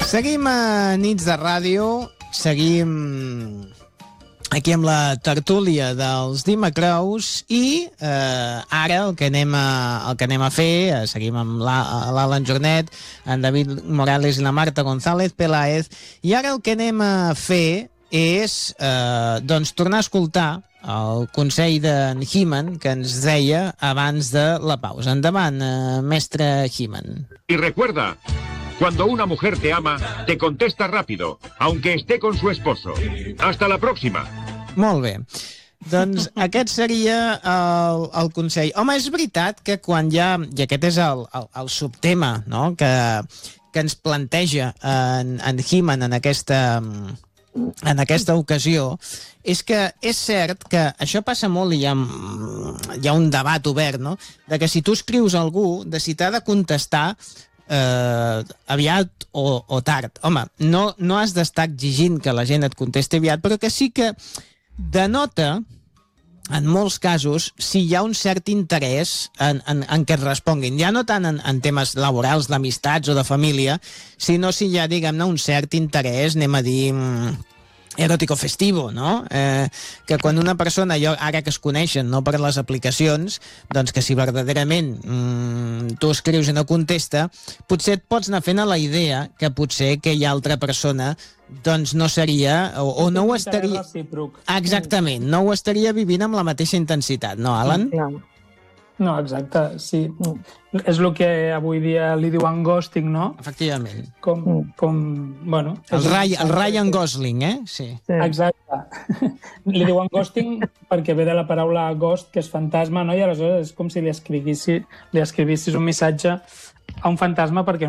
Seguim a Nits de Ràdio, seguim aquí amb la tertúlia dels Dimecrous i ara el que anem a fer, seguim amb l'Alan Jornet, en David Morales i la Marta González Peláez, i ara el que anem a fer és doncs tornar a escoltar el consell d'en He-Man que ens deia abans de la pausa. Endavant, mestre He-Man. Y recuerda, cuando una mujer te ama, te contesta rápido, aunque esté con su esposo. Hasta la próxima. Molt bé. Doncs aquest seria el consell. Home, és veritat que quan hi ha, i aquest és el subtema, no?, que ens planteja en He-Man en aquesta ocasió, és que és cert que això passa molt i hi ha un debat obert, no?, de que si tu escrius a algú, de si t'ha de contestar aviat o tard. Home, no has d'estar exigint que la gent et contesti aviat, però que sí que denota, en molts casos, si hi ha un cert interès en que et responguin. Ja no tant en temes laborals, d'amistats o de família, sinó si hi ha, diguem-ne, un cert interès, anem a dir, eròtico festivo, no? Que quan una persona, ara que es coneixen, no per les aplicacions, doncs que si verdaderament tu escrius i no contesta, potser et pots anar fent a la idea que potser aquella altra persona doncs no seria, o no ho estaria... Exactament, no ho estaria vivint amb la mateixa intensitat, no, Alan? No, exacte, sí. És el que avui dia li diuen ghosting, no? Efectivament. Bueno... El Ryan Gosling, Sí. Exacte. Li diuen ghosting perquè ve de la paraula ghost, que és fantasma, no? I aleshores és com si li escrivissis un missatge a un fantasma perquè